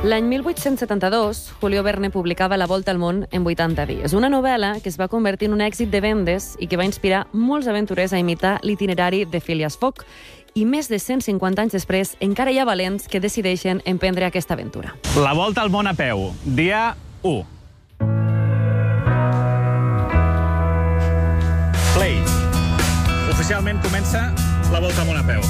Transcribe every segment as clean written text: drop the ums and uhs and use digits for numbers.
L'any 1872, Julio Verne publicava La volta al món en 80 dies, una novel·la que es va convertir en un èxit de vendes i que va inspirar molts aventurers a imitar l'itinerari de Phileas Fogg. I més de 150 anys després, encara hi ha valents que decideixen emprendre aquesta aventura. La volta al món a peu, dia 1. Play. Oficialment comença la volta al món a peu.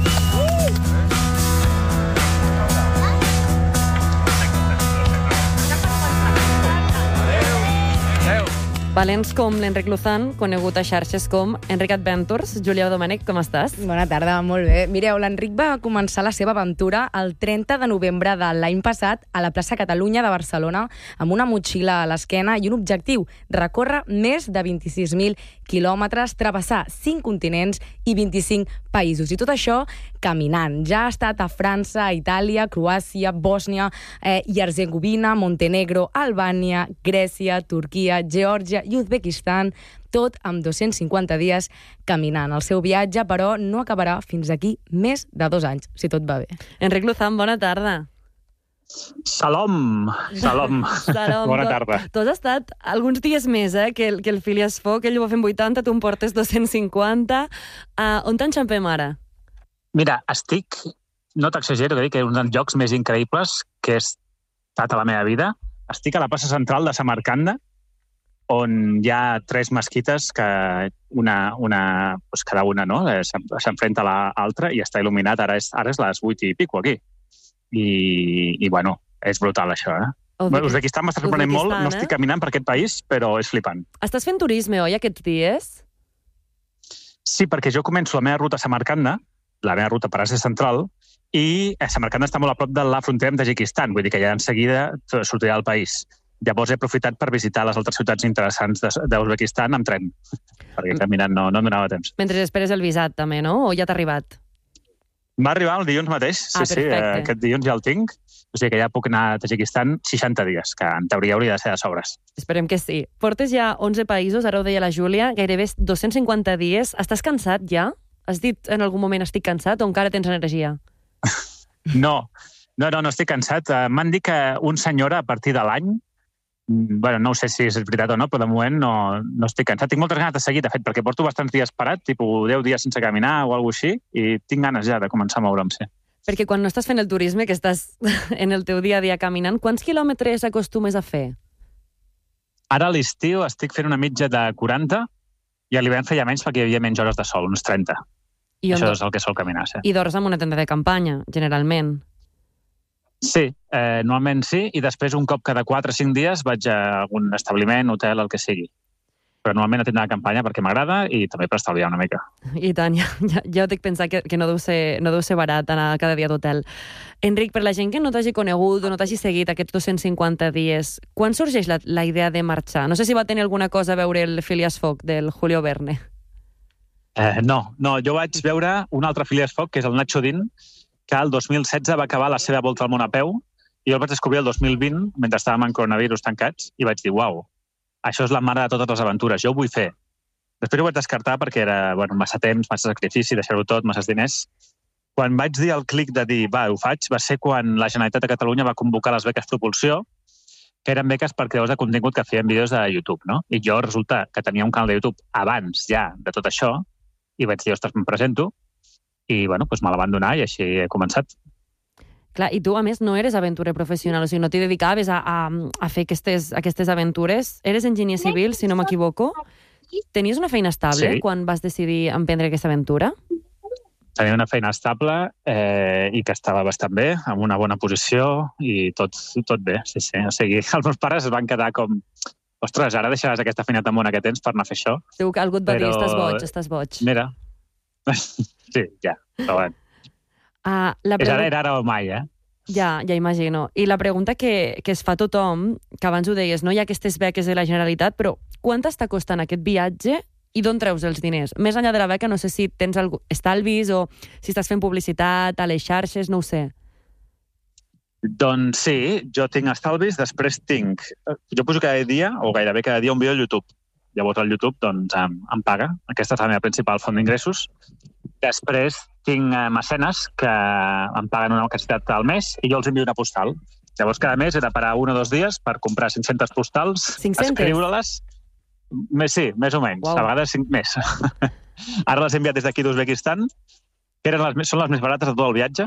Valents com l'Enric Luzán, conegut a xarxes com Enric Adventures. Julià Domènech, com estàs? Bona tarda, molt bé. Mireu, l'Enric va començar la seva aventura el 30 de novembre de l'any passat a la plaça Catalunya de Barcelona amb una motxilla a l'esquena i un objectiu, recórrer més de 26.000 quilòmetres, travessar 5 continents i 25 països. I tot això caminant. Ja ha estat a França, Itàlia, Croàcia, Bòsnia i Herzegovina, Montenegro, Albània, Grècia, Turquia, Geòrgia i Uzbekistan, tot amb 250 dies caminant. El seu viatge, però, no acabarà fins aquí més de 2 anys, si tot va bé. Enric Luzán, bona tarda. Salom. Bona tarda. Tu has estat alguns dies més que el Phileas Fogg, ell ho va fer en 80, tu en portes 250. On t'enxampem ara? Mira, no t'exagero, que és un dels llocs més increïbles que he estat a la meva vida. Estic a la plaça central de Samarcanda, on hi ha 3 mesquites que cada una no? S'enfrenta a l'altra i està il·luminat. Ara és les 8 i pico aquí. I bueno, és brutal això, Uzbekistan m'està sorprenent molt, no estic caminant per aquest país, però és flipant. Estàs fent turisme, oi, aquests dies? Sí, perquè jo començo la meva ruta a Samarcanda, la meva ruta per Àsia Central, i Samarcanda està molt a prop de la frontera amb Tajikistan, vull dir que ja en seguida sortirà del país. Llavors he aprofitat per visitar les altres ciutats interessants d'Uzbekistan amb tren, perquè caminant no em donava temps. Mentre esperes el visat, també, no? O ja t'ha arribat? Va arribar el dilluns mateix, sí, aquest dilluns ja el tinc. O sigui que ja puc anar a Tajikistan 60 dies, que en teoria hauria de ser de sobres. Esperem que sí. Portes ja 11 països, ara ho deia la Júlia, gairebé 250 dies. Estàs cansat ja? Has dit en algun moment estic cansat o encara tens energia? No estic cansat. M'han dit que un senyor a partir de l'any, bueno, no sé si és veritat o no, però de moment no estic cansat. Tinc moltes ganes de seguir, de fet, perquè porto bastants dies parat, tipus 10 dies sense caminar o alguna cosa així, i tinc ganes ja de començar a moure'm, sí. Perquè quan no estàs fent el turisme, que estàs en el teu dia a dia caminant, quants quilòmetres acostumes a fer? Ara a l'estiu estic fent una mitja de 40 i a l'hivern feia menys perquè hi havia menys hores de sol, uns 30. Això és el que sol caminar, sí. I dors en una tenda de campanya, generalment? Sí, normalment sí, i després un cop cada 4 o 5 dies vaig a algun establiment, hotel, el que sigui. Però normalment a tenda de campanya perquè m'agrada i també per estalviar una mica. I tant, ja ho dic pensar que no deu ser barat anar cada dia d'hotel. Enric, per la gent que no t'hagi conegut o no t'hagi seguit aquests 250 dies, quan sorgeix la idea de marxar? No sé si va tenir alguna cosa a veure el Phileas Fogg del Julio Verne. No, jo vaig veure un altre Phileas Fogg, que és el Nacho Dean, que el 2016 va acabar la seva volta al món a peu, i jo el vaig descobrir el 2020, mentre estàvem en coronavirus tancats, i vaig dir, uau, això és la mare de totes les aventures, jo ho vull fer. Després ho vaig descartar perquè era massa temps, massa sacrifici, deixar-ho tot, massa diners. Quan vaig dir el clic de dir, ho faig, va ser quan la Generalitat de Catalunya va convocar les beques Propulsió, que eren beques per creadors de contingut que feien vídeos de YouTube, no? I jo resulta que tenia un canal de YouTube abans ja de tot això, i vaig dir, ostres, me'n presento, i me la van donar i així he començat. Clar, i tu, a més, no eres aventurer professional, o sigui, no t'hi dedicaves a fer aquestes aventures. Eres enginyer civil, si no m'equivoco. Tenies una feina estable quan vas decidir emprendre aquesta aventura? Tenia una feina estable i que estava bastant bé, amb una bona posició i tot bé, sí. O sigui, els meus pares es van quedar com... Ostres, ara deixaràs aquesta feina tan bona que tens per anar a fer això? Segur que algú et va dir, estàs boig. Mira, sí, ja, però bueno. Era ara o mai, Ja imagino. I la pregunta que es fa tothom, que abans ho deies, no hi ha aquestes beques de la Generalitat, però quant t'està costant aquest viatge i d'on treus els diners? Més enllà de la beca, no sé si tens estalvis o si estàs fent publicitat a les xarxes, no ho sé. Doncs sí, jo tinc estalvis, després jo poso cada dia, o gairebé cada dia, un vídeo a YouTube. Llavors el YouTube em paga. Aquesta és la meva principal font d'ingressos. Després tinc mecenes que em paguen una quantitat al mes i jo els envio una postal. Llavors, cada mes era parar 1 o 2 dies per comprar 500 postals, 500? escriure-les... Sí, més o menys. Uau. A vegades 5 més. Ara les he enviat des d'aquí d'Uzbekistan, que són les més barates de tot el viatge.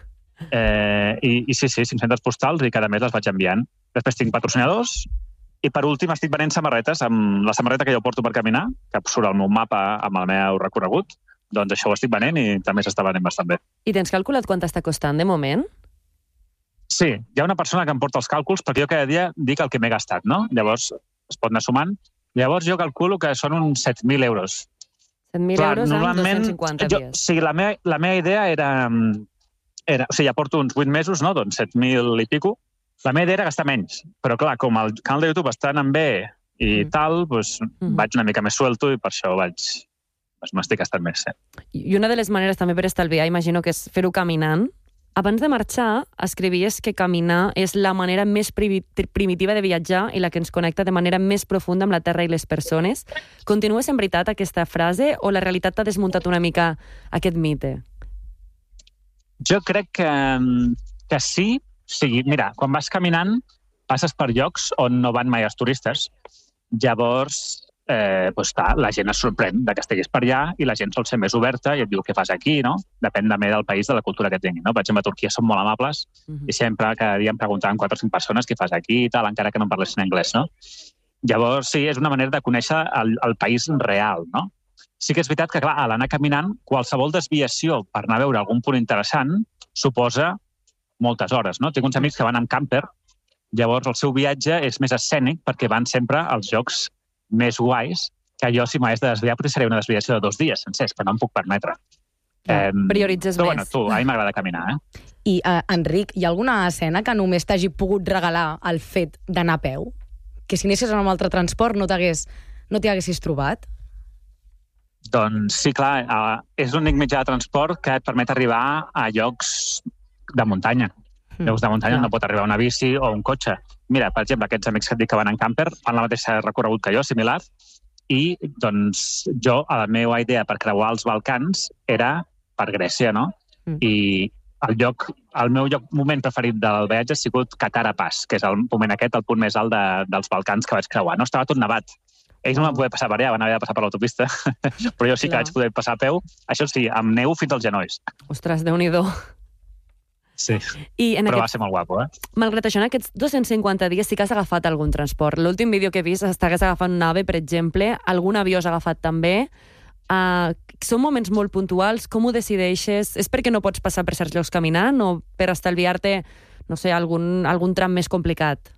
I sí, 500 postals i cada mes les vaig enviant. Després tinc patrocinadors i per últim estic venent samarretes, amb la samarreta que jo porto per caminar, que surt al meu mapa amb el meu recorregut, doncs això ho estic venent i també s'està venent bastant bé. I tens calculat quant t'està costant de moment? Sí, hi ha una persona que em porta els càlculs perquè jo cada dia dic el que m'he gastat, no? Llavors es pot anar sumant. Llavors jo calculo que són uns 7.000 euros. 7.000 euros en 250 dies. Sí, la meva idea era... O sigui, ja porto uns 8 mesos, no? Doncs 7.000 i pico. La meva idea era gastar menys. Però, clar, com el canal de YouTube està anant bé i tal, doncs vaig una mica més suelto i per això m'estic gastant més. I una de les maneres també per estalviar, imagino que és fer-ho caminant. Abans de marxar, escrivies que caminar és la manera més primitiva de viatjar i la que ens connecta de manera més profunda amb la terra i les persones. Continues en veritat aquesta frase o la realitat t'ha desmuntat una mica aquest mite? Jo crec que sí. O sigui, mira, quan vas caminant passes per llocs on no van mai els turistes. Llavors, la gent es sorprèn que estiguis per allà i la gent sol ser més oberta i et diu què fas aquí, no? Depèn també del país, de la cultura que tinguin, no? Per exemple, a Turquia són molt amables i sempre cada dia em preguntaven 4 o 5 persones què fas aquí i tal, encara que no parlessin anglès, no? Llavors, sí, és una manera de conèixer el país real, no? Sí que és veritat que, clar, a l'anar caminant, qualsevol desviació per anar a veure algun punt interessant suposa moltes hores, no? Tinc uns amics que van amb camper, llavors el seu viatge és més escènic perquè van sempre als llocs més guais, que jo, si m'hagués de desviar, potser seria una desviació de 2 dies sencers, que no em puc permetre. Prioritzes però, més. Bueno, a mi m'agrada caminar, I, Enric, hi ha alguna escena que només t'hagi pogut regalar el fet d'anar a peu? Que si anessis amb un altre transport no t'hi haguessis trobat? Doncs sí, clar, és l'únic mitjà de transport que et permet arribar a llocs de muntanya. Llocs de muntanya no pot arribar una bici o un cotxe. Mira, per exemple, aquests amics que et dic que van en camper fan la mateixa recorregut que jo, similar, i doncs jo, la meva idea per creuar els Balcans era per Grècia, no? I el meu moment preferit del viatge ha sigut Katara Pass, que és el moment aquest, el punt més alt dels Balcans que vaig creuar. No estava tot nevat. Ells no van poder passar per allà, van haver de passar per l'autopista, però jo sí que vaig poder passar a peu, això sí, amb neu fins als genolls. Ostres, Déu-n'hi-do. Sí, però va ser molt guapo, Malgrat això, en aquests 250 dies sí que has agafat algun transport. L'últim vídeo que he vist estàs agafant un AVE, per exemple, algun avió has agafat també. Són moments molt puntuals, com ho decideixes? És perquè no pots passar per certs llocs caminant o per estalviar-te, no sé, algun tram més complicat?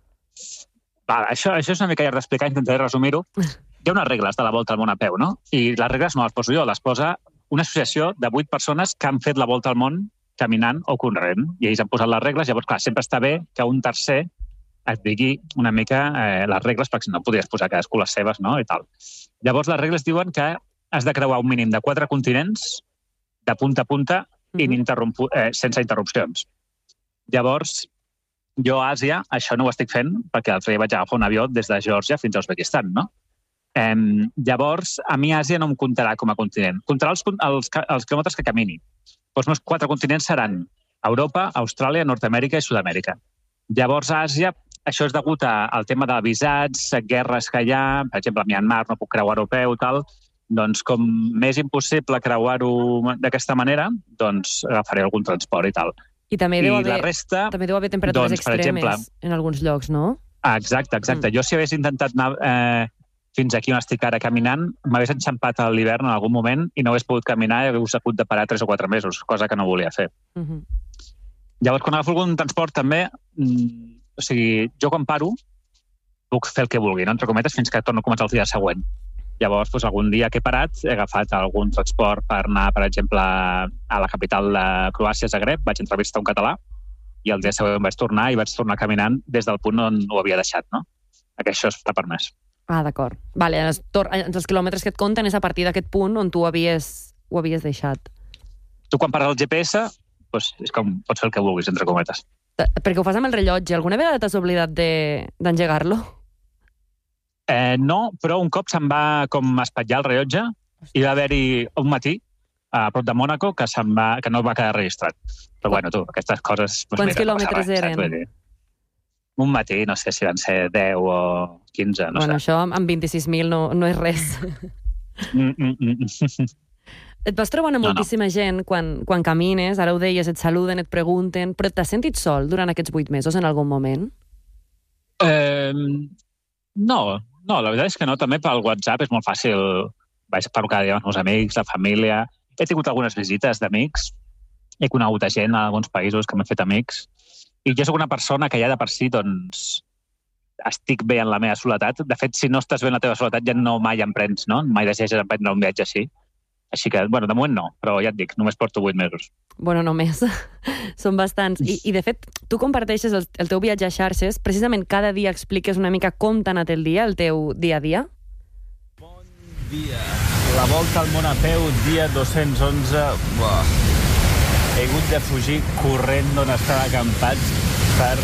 Això és una mica llarg d'explicar, intentaré resumir-ho. Hi ha unes regles de la volta al món a peu, no? I les regles no les poso jo, les posa una associació de 8 persones que han fet la volta al món caminant o corrent. I ells han posat les regles, llavors, clar, sempre està bé que un tercer et digui una mica les regles, perquè si no podries posar cadascú les seves, no? I tal. Llavors, les regles diuen que has de creuar un mínim de 4 continents, de punta a punta, sense interrupcions. Llavors, jo a Àsia, això no ho estic fent, perquè l'altre dia vaig agafar un avió des de Geòrgia fins a Uzbekistan, no? Llavors, a mi Àsia no em comptarà com a continent. Comptarà els quilòmetres que camini. Els meus 4 continents seran Europa, Austràlia, Nord-amèrica i Sud-amèrica. Llavors, a Àsia, això és degut al tema de visats, guerres que hi ha, per exemple, a Myanmar no puc creuar europeu, tal, doncs com m'és impossible creuar-ho d'aquesta manera, doncs agafaré algun transport i tal. I també deu haver temperatures doncs, extremes exemple, en alguns llocs, no? Exacte. Jo si hagués intentat anar fins aquí on estic ara caminant, m'hagués enxampat a l'hivern en algun moment i no hagués pogut caminar i hagués hagut de parar 3 o 4 mesos, cosa que no volia fer. Llavors, quan agafo algun transport també, o sigui, jo quan paro puc fer el que vulgui, no? Entre cometes, fins que torno a començar el dia següent. Llavors, doncs, algun dia que he parat, he agafat algun transport per anar, per exemple, a la capital de Croàcia, Zagreb, vaig entrevistar un català i el dia següent vaig tornar i vaig tornar caminant des del punt on ho havia deixat, no? Que això està permès. D'acord. Vale, els quilòmetres que et compten és a partir d'aquest punt on tu ho havies deixat. Tu quan pares el GPS, doncs és com pots fer el que vulguis, entre cometes. Perquè ho fas amb el rellotge. Alguna vegada t'has oblidat d'engegar-lo? No, però un cop se'm va com espatllar el rellotge i va haver-hi un matí a prop de Mònaco que no va quedar registrat. Però bueno, tu, aquestes coses... Quants quilòmetres eren? Un matí, no sé si van ser 10 o 15, no sé. Bueno, això amb 26.000 no és res. Et vas trobar amb moltíssima gent quan camines, ara ho deies, et saluden, et pregunten, però t'has sentit sol durant aquests 8 mesos en algun moment? No, la veritat és que no. També pel WhatsApp és molt fàcil. Vaig parlar cada dia amb els meus amics, la família. He tingut algunes visites d'amics. He conegut a gent a alguns països que m'he fet amics. I jo soc una persona que ja de per si, doncs, estic bé en la meva soledat. De fet, si no estàs bé en la teva soledat, ja no mai emprens, no? Mai decideixes emprendre un viatge així. Així que, bueno, de moment no, però ja et dic, només porto 8 mesos. Bueno, només. Són bastants. I de fet, tu comparteixes el teu viatge a xarxes. Precisament cada dia expliques una mica com t'ha anat el dia, el teu dia a dia. Bon dia. La volta al món a peu, dia 211. Buah. He hagut de fugir corrent d'on estava acampat per...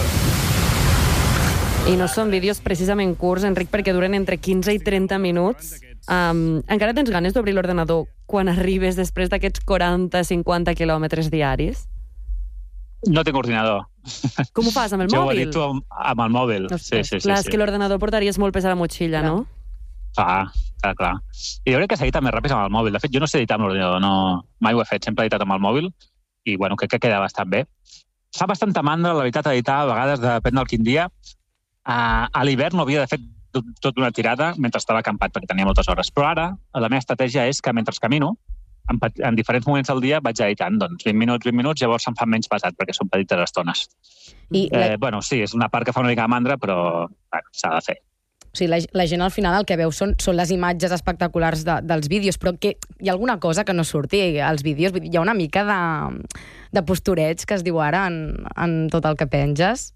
I no són vídeos precisament curts, Enric, perquè duren entre 15 i 30 minuts. Encara tens ganes d'obrir l'ordenador quan arribes després d'aquests 40-50 quilòmetres diaris? No tinc ordinador. Com ho fas, amb el Jo ho mòbil? he dit amb el mòbil. Ostres, Sí. clar, és que l'ordenador portaries molt pes a la motxilla, no? Clar. I hauria que seguir també ràpid amb el mòbil. De fet, jo no sé editar amb l'ordinador, no, mai ho he fet, sempre he editat amb el mòbil i, bueno, crec que queda bastant bé. Fa bastanta mandra, la veritat, editar, a vegades depèn del quin dia. A l'hivern no havia de fer tot una tirada mentre estava acampat, perquè tenia moltes hores. Però ara, la meva estratègia és que mentre camino, en diferents moments del dia vaig editant, doncs 20 minuts, llavors se'm fa menys pesat, perquè són petites estones. Bueno, sí, és una part que fa una mica de mandra, però s'ha de fer. O sigui, la gent al final el que veu són les imatges espectaculars dels vídeos, però que hi ha alguna cosa que no surti als vídeos. Hi ha una mica de postureig que es diu ara en tot el que penges.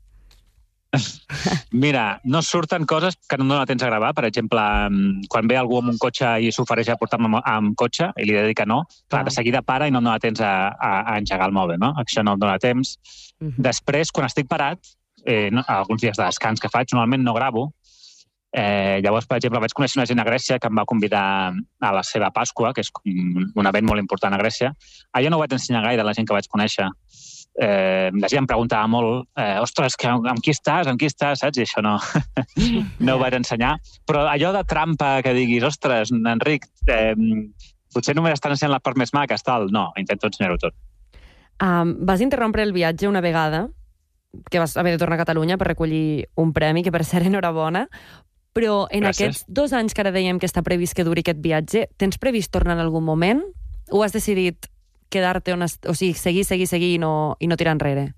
Mira, no surten coses que no em dóna temps a gravar. Per exemple, quan ve algú amb un cotxe i s'ofereix a portar-me amb cotxe i li he de dir que no, clar, de seguida para i no em dóna temps a engegar el mòbil, no? Això no em dóna temps. Després, quan estic parat, alguns dies de descans que faig, normalment no gravo. Llavors, per exemple, vaig conèixer una gent a Grècia que em va convidar a la seva Pasqua, que és un event molt important a Grècia. Allò no ho vaig ensenyar gaire a la gent que vaig conèixer. La gent em preguntava molt, ostres, amb qui estàs, saps? I això no ho vaig ensenyar. Però allò de trampa que diguis, ostres, Enric, potser només estan ensenyant les parts més maques, tal. No, intento ensenyar-ho tot. Vas interrompre el viatge una vegada, que vas haver de tornar a Catalunya per recollir un premi, que per cert, enhorabona, però en aquests 2 anys que ara dèiem que està previst que duri aquest viatge, tens previst tornar en algun moment? O has decidit quedar-te o sigui, seguir i no tirar enrere?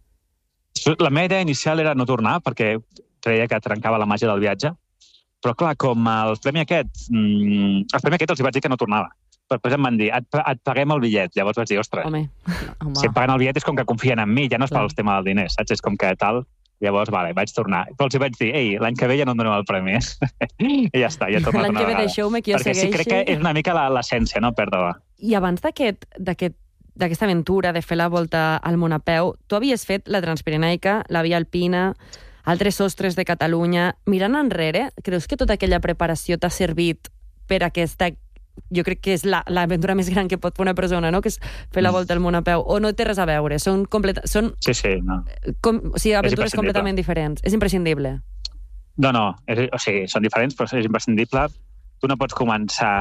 La meva idea inicial era no tornar, perquè creia que trencava la màgia del viatge, però clar, com el premi aquest els hi vaig dir que no tornava. Però després em van dir, et paguem el bitllet. Llavors vaig dir, ostres, si em paguen el bitllet és com que confien en mi, ja no és pel tema del diner, saps? És com que tal... Llavors, vale, vaig tornar. Però els hi vaig dir, l'any que ve ja no em doneu el premi. I ja està, ja he tornat una vegada. L'any que ve deixeu-me que jo segueixi. Perquè sí, crec que és una mica l'essència, no perdre-la. I abans d'aquesta aventura de fer la volta al món a peu, tu havies fet la Transpirenaica, la Via Alpina, altres sostres de Catalunya. Mirant enrere, creus que tota aquella preparació t'ha servit per aquesta... Jo crec que és l'aventura més gran que pot fer una persona, no? Que és fer la volta al món a peu. O no té res a veure? Sí, no. O sigui, aventures completament diferents. És imprescindible. No. O sigui, són diferents, però és imprescindible. Tu no pots començar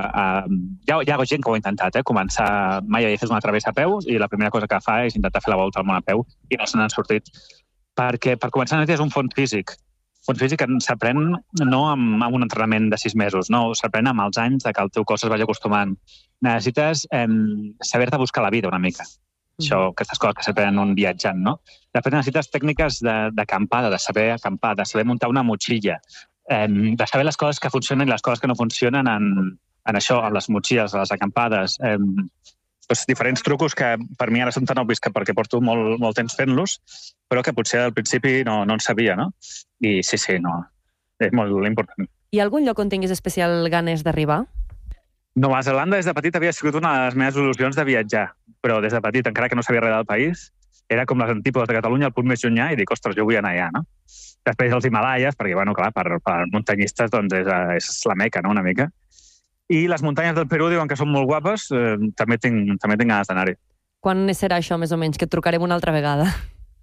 Hi ha gent que ho ha intentat, començar... Mai havia fet una travessa a peu i la primera cosa que fa és intentar fer la volta al món a peu i no se n'han sortit. Perquè, per començar, necessites un fons físic. Fons físic s'aprèn no amb un entrenament de 6 mesos, no, s'aprèn amb els anys que el teu cos es vagi acostumant. Necessites saber-te buscar la vida una mica. Aquestes coses que s'aprenen un viatjant, no? Després necessites tècniques d'acampada, de saber acampar, de saber muntar una motxilla, de saber les coses que funcionen i les coses que no funcionen en això, en les motxilles, a les acampades. Diferents trucos que per mi ara són tan obvis perquè porto molt temps fent-los, però que potser al principi no en sabia, no? I sí, no. És molt important. Hi ha algun lloc on tinguis especial ganes d'arribar? Nova Zelanda des de petit havia sigut una de les meves il·lusions de viatjar, però des de petit, encara que no sabia res del país, era com les antípodes de Catalunya, el punt més llunyà, i dic, ostres, jo vull anar allà, no? Després els Himalaies, perquè, bueno, clar, per muntanyistes doncs és la meca, no?, una mica. I les muntanyes del Perú diuen que són molt guapes, també tinc ganes d'anar-hi. Quan serà això, més o menys, que et trucarem una altra vegada?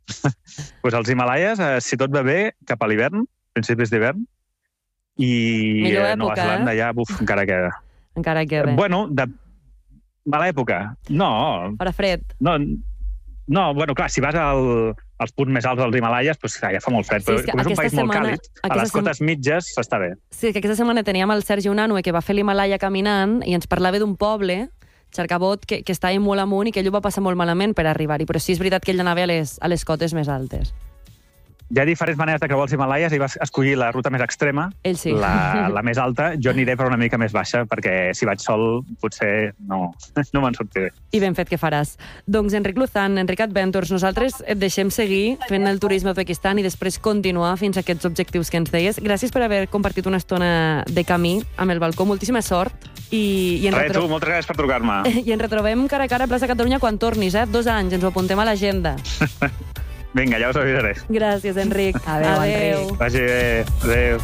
Doncs als Himalaies, si tot va bé, cap a l'hivern, principis d'hivern, i a Nova Zelanda ja, encara queda. Encara queda. Bueno, de mala època. No. Farà fred. No, bueno, clar, si vas als punts més alts dels Himalaies, doncs ja fa molt fred, però com és un país molt càlid, a les cotes mitges està bé. Sí, que aquesta setmana teníem el Sergi Unanue, que va fer l'Himalaia caminant, i ens parlava d'un poble, Xarcabot, que estava molt amunt i que ell ho va passar molt malament per arribar-hi, però sí és veritat que ell anava a les cotes més altes. Hi ha diferents maneres de creuar els Himalaies i vas escollir la ruta més extrema, ell sí. la més alta. Jo aniré per una mica més baixa, perquè si vaig sol potser no me'n sortiré. I ben fet que faràs. Doncs Enric Luzán, Enric Adventures, nosaltres et deixem seguir fent el turisme a Uzbekistan i després continuar fins a aquests objectius que ens deies. Gràcies per haver compartit una estona de camí amb el balcó. Moltíssima sort. Tu, moltes gràcies per trucar-me. I ens retrobem cara a cara a Plaça Catalunya quan tornis, 2 anys, ens ho apuntem a l'agenda. Vinga, ja us avisaré. Gràcies, Enric. Adéu. Enric. Vagi bé. Adéu.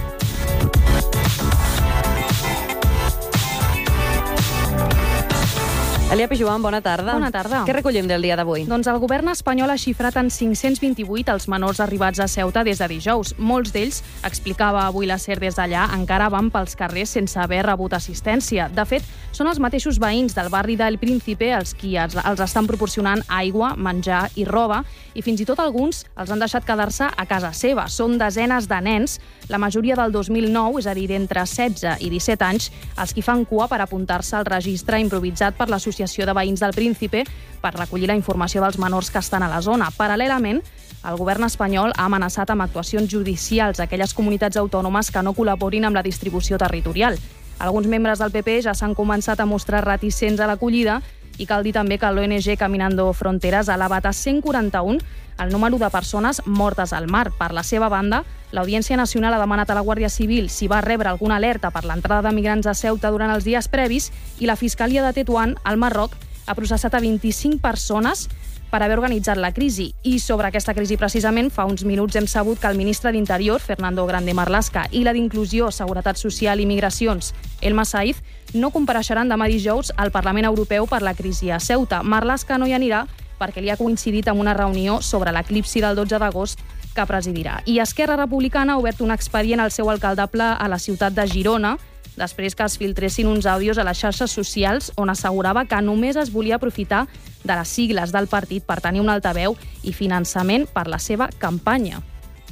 Elia Pijuan, bona tarda. Bona tarda. Què recollim del dia d'avui? Doncs el govern espanyol ha xifrat en 528 els menors arribats a Ceuta des de dijous. Molts d'ells, explicava avui la SER des d'allà, encara van pels carrers sense haver rebut assistència. De fet, són els mateixos veïns del barri del Príncipe els qui els estan proporcionant aigua, menjar i roba, i fins i tot alguns els han deixat quedar-se a casa seva. Són desenes de nens, la majoria del 2009, és a dir, d'entre 16 i 17 anys, els qui fan cua per apuntar-se al registre improvisat per l'Associació de Veïns del Príncipe per recollir la informació dels menors que estan a la zona. Paral·lelament, el govern espanyol ha amenaçat amb actuacions judicials a aquelles comunitats autònomes que no col·laborin amb la distribució territorial. Alguns membres del PP ja s'han començat a mostrar reticents a l'acollida i cal dir també que l'ONG Caminando Fronteras ha elevat a 141 el número de persones mortes al mar. Per la seva banda, l'Audiència Nacional ha demanat a la Guàrdia Civil si va rebre alguna alerta per l'entrada de migrants a Ceuta durant els dies previs i la Fiscalia de Tetuan, al Marroc, ha processat a 25 persones per haver organitzat la crisi. I sobre aquesta crisi, precisament, fa uns minuts hem sabut que el ministre d'Interior, Fernando Grande Marlaska, i la d'Inclusió, Seguretat Social i Migracions, Elma Saiz, no compareixeran demà dijous al Parlament Europeu per la crisi a Ceuta. Marlaska no hi anirà perquè li ha coincidit amb una reunió sobre l'eclipsi del 12 d'agost que presidirà. I Esquerra Republicana ha obert un expedient al seu alcaldable a la ciutat de Girona després que es filtressin uns àudios a les xarxes socials on assegurava que només es volia aprofitar de les sigles del partit per tenir un altaveu i finançament per la seva campanya.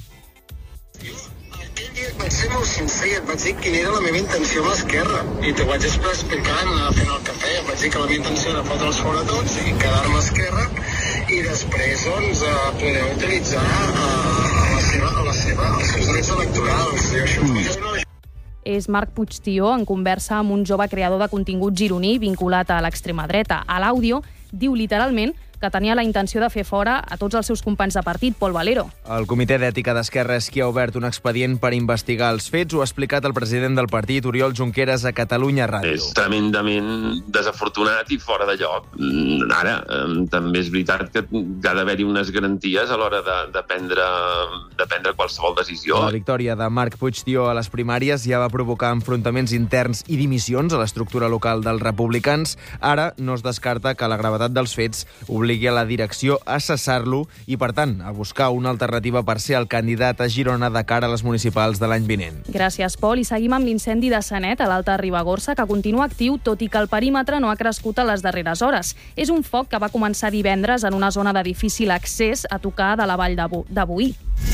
Aquell dia vaig ser molt sincer i et vaig dir quina era la meva intenció amb l'Esquerra. I t'ho vaig explicar fent el cafè. Em vaig dir que la meva intenció era fotre'ls fora tots i quedar-me a Esquerra i després doncs, poder utilitzar els seus drets electorals. I això És Marc Puigtió en conversa amb un jove creador de contingut gironí vinculat a l'extrema dreta. A l'àudio diu literalment que tenia la intenció de fer fora a tots els seus companys de partit, Pol Valero. El Comitè d'Ètica d'Esquerra és qui ha obert un expedient per investigar els fets. Ho ha explicat el president del partit, Oriol Junqueras, a Catalunya Ràdio. És tremendament desafortunat i fora de lloc. Ara, també és veritat que ha d'haver-hi unes garanties a l'hora de prendre qualsevol decisió. La victòria de Marc Puigtió a les primàries ja va provocar enfrontaments interns i dimissions a l'estructura local dels republicans. Ara no es descarta que la gravetat dels fets obligui a la direcció a cessar-lo i, per tant, a buscar una alternativa per ser el candidat a Girona de cara a les municipals de l'any vinent. Gràcies, Pol. I seguim amb l'incendi de Sanet, a l'Alta Ribagorça, que continua actiu, tot i que el perímetre no ha crescut a les darreres hores. És un foc que va començar divendres en una zona de difícil accés a tocar de la vall de Boí.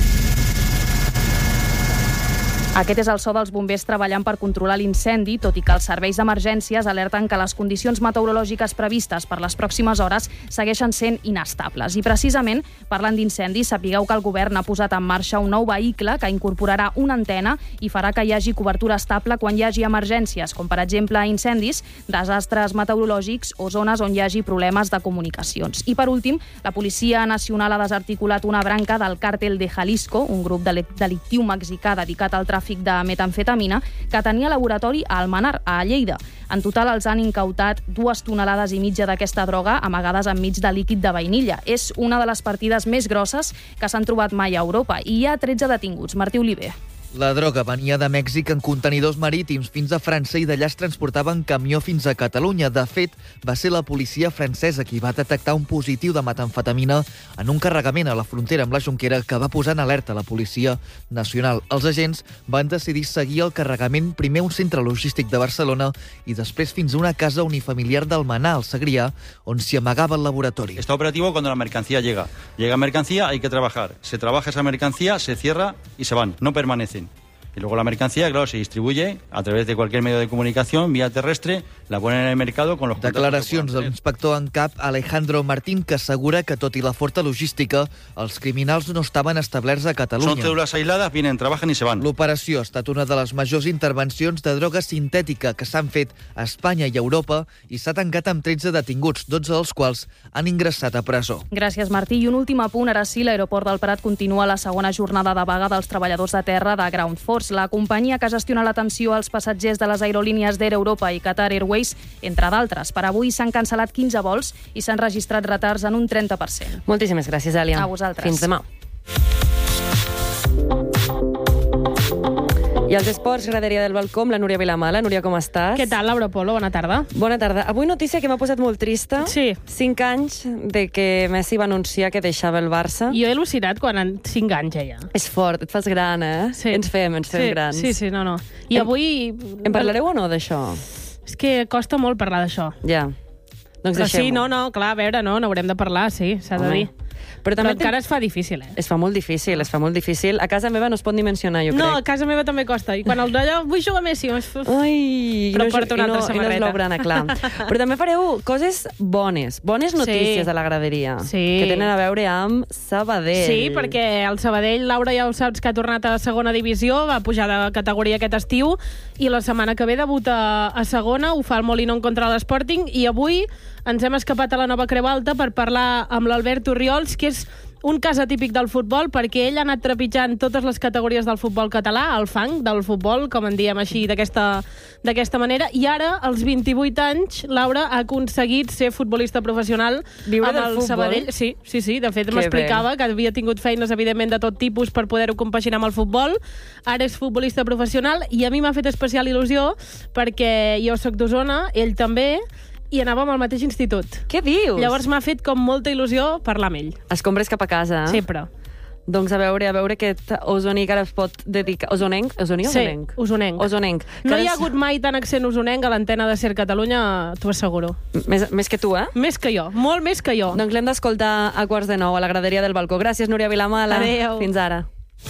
Aquest és el so dels bombers treballant per controlar l'incendi, tot i que els serveis d'emergències alerten que les condicions meteorològiques previstes per les pròximes hores segueixen sent inestables. I precisament, parlant d'incendis, sapigueu que el govern ha posat en marxa un nou vehicle que incorporarà una antena i farà que hi hagi cobertura estable quan hi hagi emergències, com per exemple incendis, desastres meteorològics o zones on hi hagi problemes de comunicacions. I per últim, la Policia Nacional ha desarticulat una branca del Càrtel de Jalisco, un grup delictiu mexicà dedicat al tràfic de metamfetamina, que tenia laboratori a Almenar, a Lleida. En total els han incautat 2,5 tonelades d'aquesta droga amagades enmig de líquid de vainilla. És una de les partides més grosses que s'han trobat mai a Europa i hi ha 13 detinguts. Martí Oliver. La droga venia de Mèxic en contenidors marítims fins a França i d'allà es transportava en camió fins a Catalunya. De fet, va ser la policia francesa qui va detectar un positiu de metamfetamina en un carregament a la frontera amb la Jonquera que va posar en alerta la Policia Nacional. Els agents van decidir seguir el carregament primer a un centre logístic de Barcelona i després fins a una casa unifamiliar d'Almenar, al Segrià, on s'hi amagava el laboratori. Está operativo cuando la mercancía llega. Llega mercancía, hay que trabajar. Se trabaja esa mercancía, se cierra y se van, no permanecen. Y luego la mercancía, claro, se distribuye a través de cualquier medio de comunicación, vía terrestre, la ponen en el mercado con los... Declaracions de l'inspector en cap Alejandro Martín, que assegura que, tot i la forta logística, els criminals no estaven establerts a Catalunya. Son cédulas aisladas, vienen, trabajan y se van. L'operació ha estat una de les majors intervencions de droga sintètica que s'han fet a Espanya i a Europa i s'ha tancat amb 13 detinguts, 12 dels quals han ingressat a presó. Gràcies, Martí. I un últim apunt, ara sí, l'aeroport del Prat continua la segona jornada de vaga dels treballadors de terra de Ground Force. La companyia que gestiona l'atenció als passatgers de les aerolínies d'Air Europa i Qatar Airways, entre d'altres. Per avui s'han cancel·lat 15 vols i s'han registrat retards en un 30%. Moltíssimes gràcies, Èlia. A vosaltres. Fins demà. I als esports, graderia del balcó, amb la Núria Vilamala. Núria, com estàs? Què tal, Laura Polo? Bona tarda. Bona tarda. Avui notícia que m'ha posat molt trista. Sí. 5 anys de que Messi va anunciar que deixava el Barça. Jo he al·lucinat quan en 5 anys ja. És fort, et fas gran, eh? Sí. Ens fem grans. Sí, no. I avui... En parlareu o no, d'això? És que costa molt parlar d'això. Ja. Doncs però deixem-ho. sí, clar, a veure, n'haurem de parlar, sí, s'ha de dir. Però també encara es fa difícil, Es fa molt difícil, A casa meva no es pot ni mencionar, jo crec. No, a casa meva també costa. I quan el d'allò, vull jugar a Messi... Ai, però porta una altra samarreta. I no és l'obrana, clar. Però també fareu coses bones notícies a la graderia, que tenen a veure amb Sabadell. Sí, perquè el Sabadell, Laura, ja ho saps, que ha tornat a segona divisió, va pujar de categoria aquest estiu, i la setmana que ve debuta a segona, ho fa el Molinón contra l'Sporting, i avui ens hem escapat a la Nova Creu Alta per parlar amb l'Albert Orriols, que és un cas atípic del futbol, perquè ell ha anat trepitjant totes les categories del futbol català, el fang del futbol, com en diem així, d'aquesta manera, i ara, als 28 anys, Laura ha aconseguit ser futbolista professional Viure amb del el futbol? Sabadell. Sí, de fet m'explicava que havia tingut feines, evidentment, de tot tipus per poder-ho compaginar amb el futbol. Ara és futbolista professional i a mi m'ha fet especial il·lusió perquè jo sóc d'Osona, ell també, i anàvem al mateix institut. Què dius? Llavors m'ha fet com molta il·lusió parlar amb ell. Escombres cap a casa, eh? Sempre. Doncs a veure aquest osonic ara es pot dedicar... Osonenc? Osonic o osonenc? Sí, osonenc. Osonenc. No hi ha hagut mai tant accent osonenc a l'antena de Ser Catalunya, t'ho asseguro. Més que tu, eh? Més que jo, molt més que jo. Doncs l'hem d'escoltar a 8:45 a la graderia del balcó. Gràcies, Núria Vilamala. Adéu. Fins ara.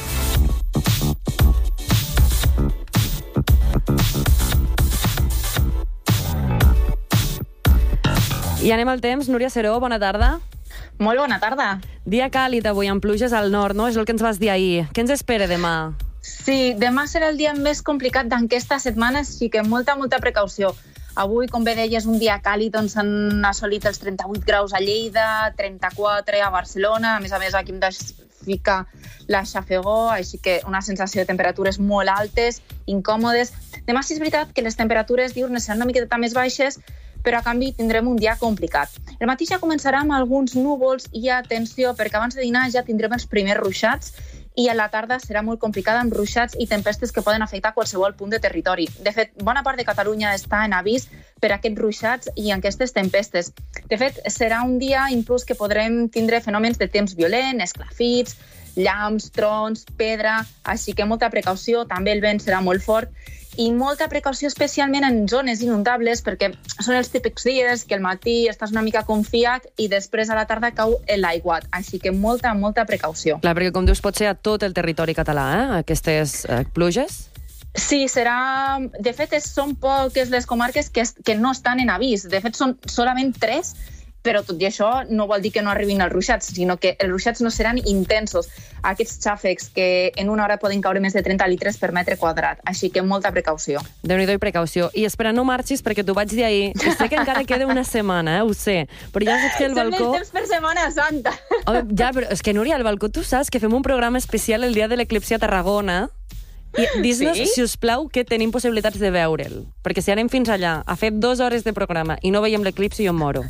I anem al temps. Núria Seró, bona tarda. Molt bona tarda. Dia càlid avui, amb pluges al nord, no? És el que ens vas dir ahir. Què ens espera demà? Sí, demà serà el dia més complicat d'aquesta setmana, així que molta precaució. Avui, com bé deies, un dia càlid on s'han assolit els 38 graus a Lleida, 34 a Barcelona, a més, aquí em fica la xafegó, així que una sensació de temperatures molt altes, incòmodes. Demà sí és veritat que les temperatures diurnes seran una miqueta més baixes, però a canvi tindrem un dia complicat. El matí ja començarà amb alguns núvols i atenció, perquè abans de dinar ja tindrem els primers ruixats i a la tarda serà molt complicada amb ruixats i tempestes que poden afectar qualsevol punt de territori. De fet, bona part de Catalunya està en avís per aquests ruixats i aquestes tempestes. De fet, serà un dia inclús que podrem tindre fenòmens de temps violent, esclafits, llamps, trons, pedra, així que molta precaució, també el vent serà molt fort i molta precaució especialment en zones inundables perquè són els típics dies que al matí estàs una mica confiat i després a la tarda cau l'aiguat, així que molta precaució. Clar, perquè com dius pot ser a tot el territori català, aquestes pluges? Sí, serà... De fet, són poques les comarques que no estan en avís. De fet, són solament 3, però tot i això no vol dir que no arribin els ruixats, sinó que els ruixats no seran intensos. Aquests xàfecs que en una hora poden caure més de 30 litres per metre quadrat. Així que molta precaució. Déu-n'hi-do i precaució. I espera, no marxis, perquè t'ho vaig dir ahir. Sé que encara queda una setmana, ho sé. Però ja saps que el balcó... Sembla el temps per Setmana Santa. Home, ja, però és que, Núria, al balcó tu saps que fem un programa especial el dia de l'eclipsi a Tarragona. I dis-nos, si us plau, que tenim possibilitats de veure'l. Perquè si anem fins allà a fer 2 hores de programa i no veiem l'eclipsi, jo em moro.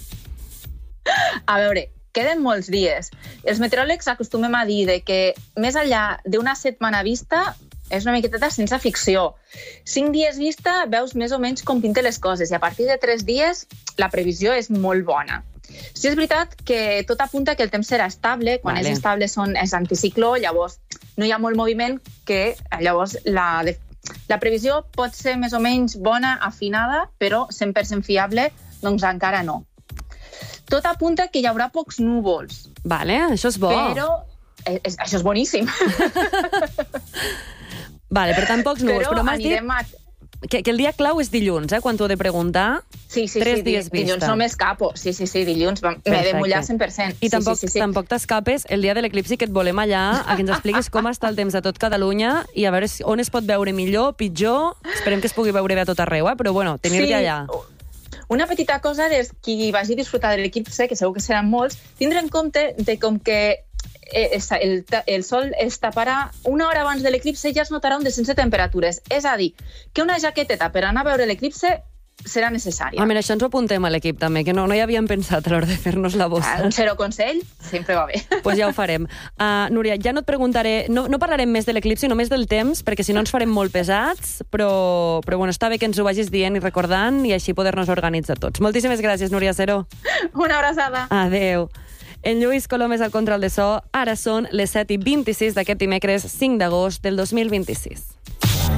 A veure, queden molts dies. Els meteoròlegs acostumem a dir que més enllà d'una setmana vista és una miqueta sense ficció. 5 dies vista, veus més o menys com pinten les coses, i a partir de 3 dies la previsió és molt bona. Sí, és veritat que tot apunta que el temps serà estable. Quan és estable és anticicló, llavors no hi ha molt moviment, que llavors la previsió pot ser més o menys bona, afinada, però 100% fiable, doncs encara no. Tot apunta que hi haurà pocs núvols. Vale, això és bo. Però això és boníssim. Vale, per tant, pocs núvols. Però m'has dit que el dia clau és dilluns, quan t'ho he de preguntar. Sí, 3 dies vista. Dilluns no m'escapo. Sí, dilluns m'he de mullar 100%. I tampoc t'escapes el dia de l'eclipsi, que et volem allà, a que ens expliquis com està el temps a tot Catalunya i a veure on es pot veure millor, pitjor. Esperem que es pugui veure bé a tot arreu, però bueno, tenir-te allà. Una petita cosa és qui vagi a disfrutar de l'eclipsi, que segur que seran molts, tindre en compte de com que el sol es taparà una hora abans de l'eclipsi i ja es notarà un descens de temperatures. És a dir, que una jaqueteta per anar a veure l'eclipsi serà necessària. Mira, això ens ho apuntem a l'equip també, que no hi havíem pensat a l'hora de fer-nos la bossa. Un zero consell sempre va bé. Pues ja ho farem. Núria, ja no et preguntaré, no parlarem més de l'eclipsi, només del temps, perquè si no ens farem molt pesats, però bueno, està bé que ens ho vagis dient i recordant i així poder-nos organitzar tots. Moltíssimes gràcies, Núria Seró. Una abraçada. Adéu. En Lluís Colom és al control de so. Ara són les 7:26 d'aquest dimecres 5 d'agost del 2026.